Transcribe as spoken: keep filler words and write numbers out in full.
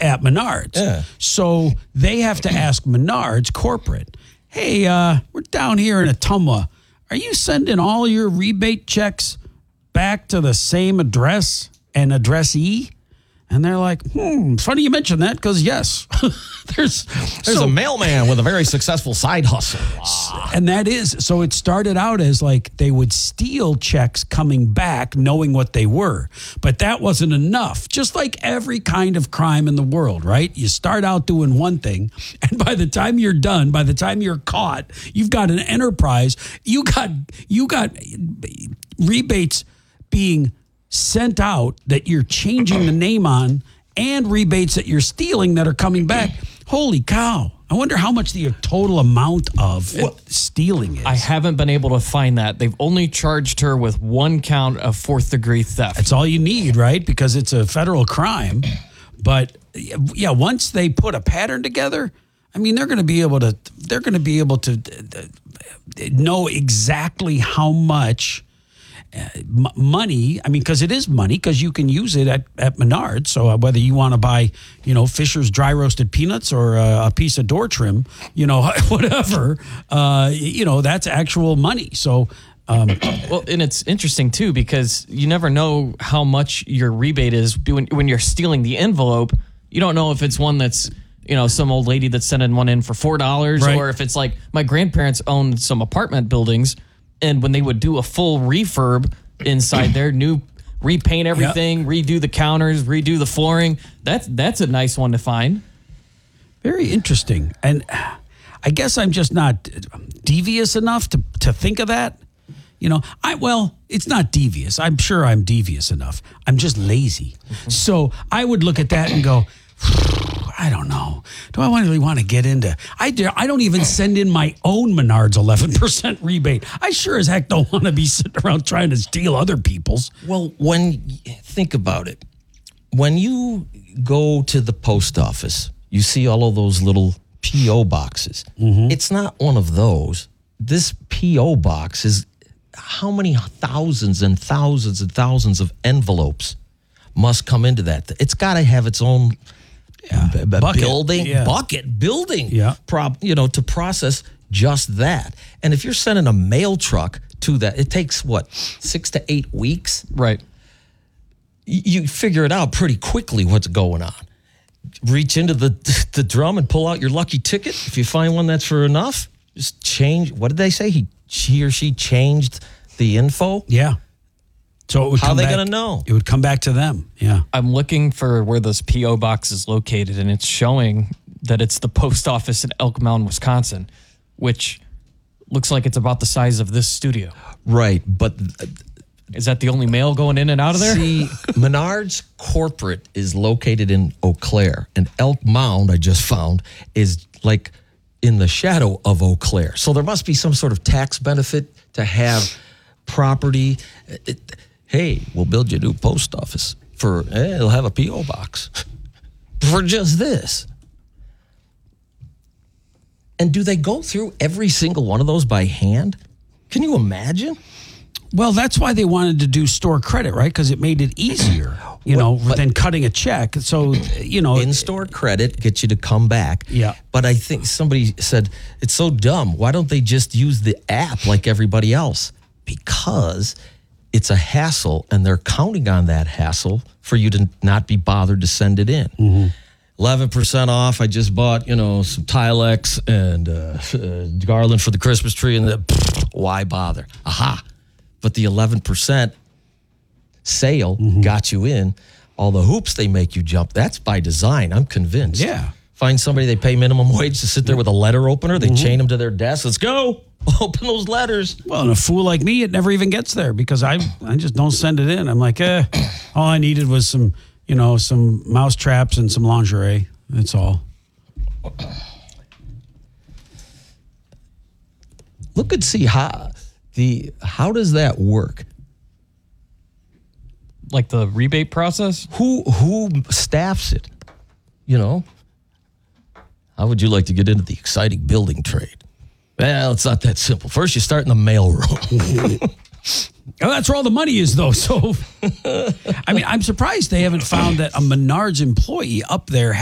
at Menards. Yeah. So they have to ask Menards corporate, hey, uh, we're down here in Ottumwa. Are you sending all your rebate checks back to the same address and addressee? And they're like, hmm, funny you mention that because, yes, there's There's so, a mailman with a very successful side hustle. and that is, so it started out as like they would steal checks coming back knowing what they were. But that wasn't enough. Just like every kind of crime in the world, right? You start out doing one thing, and by the time you're done, by the time you're caught, you've got an enterprise. You got you got rebates being sent out that you're changing the name on, and rebates that you're stealing that are coming back. Holy cow. I wonder how much the total amount of Well, stealing is. I haven't been able to find that. They've only charged her with one count of fourth degree theft. That's all you need, right? Because it's a federal crime. But yeah, once they put a pattern together, I mean, they're going to be able to, they're going to be able to know exactly how much Uh, m- money, I mean, because it is money, because you can use it at, at Menards. So uh, whether you want to buy, you know, Fisher's dry roasted peanuts or uh, a piece of door trim, you know, whatever, uh, you know, that's actual money. So, um, Well, and it's interesting, too, because you never know how much your rebate is when, when you're stealing the envelope. You don't know if it's one that's, you know, some old lady that's sending one in for four dollars, Right. or if it's like my grandparents owned some apartment buildings. And when they would do a full refurb inside there, new repaint everything, yep. redo the counters, redo the flooring, that's that's a nice one to find. Very interesting. And I guess I'm just not devious enough to, to think of that. You know, I well, it's not devious. I'm sure I'm devious enough. I'm just lazy. Mm-hmm. So I would look at that and go, I don't know. Do I really want to get into? I do, I don't even send in my own Menards eleven percent rebate. I sure as heck don't want to be sitting around trying to steal other people's. Well, when think about it, when you go to the post office, you see all of those little P O boxes. Mm-hmm. It's not one of those. This P O box is how many thousands and thousands and thousands of envelopes must come into that. It's got to have its own. Yeah. B- b- bucket. building Yeah. bucket building yeah. prop you know to process just that. And if you're sending a mail truck to that, it takes what six to eight weeks, right? Y- you figure it out pretty quickly what's going on. Reach into the the drum and pull out your lucky ticket. If you find one that's for enough, just change. What did they say? He he or she changed the info. Yeah. So it would how come are they back- going to know? It would come back to them. Yeah. I'm looking for where this P O box is located, and it's showing that it's the post office in Elk Mound, Wisconsin, which looks like it's about the size of this studio. Right, but is that the only mail going in and out of there? See, Menards corporate is located in Eau Claire, and Elk Mound, I just found, is like in the shadow of Eau Claire. So there must be some sort of tax benefit to have property. It, hey, we'll build you a new post office for, eh, it'll have a P O box for just this. And do they go through every single one of those by hand? Can you imagine? Well, that's why they wanted to do store credit, right? Because it made it easier, you know, but- than cutting a check. So, you know. In-store credit gets you to come back. Yeah. But I think somebody said, it's so dumb. Why don't they just use the app like everybody else? Because it's a hassle, and they're counting on that hassle for you to not be bothered to send it in. Mm-hmm. eleven percent off. I just bought, you know, some Tilex and uh, uh, garland for the Christmas tree, and the, pfft, why bother? Aha. But the eleven percent sale mm-hmm. got you in. All the hoops they make you jump, that's by design, I'm convinced. Yeah. Find somebody they pay minimum wage to sit there with a letter opener. They mm-hmm. chain them to their desk. Let's go. Open those letters. Well, and a fool like me, it never even gets there because I I just don't send it in. I'm like, eh, all I needed was some, you know, some mouse traps and some lingerie. That's all. Look and see how the how does that work? Like the rebate process? Who who staffs it? You know? How would you like to get into the exciting building trade? Well, it's not that simple. First, you start in the mailroom. Oh, that's where all the money is, though. So, I mean, I'm surprised they haven't found that a Menards employee up there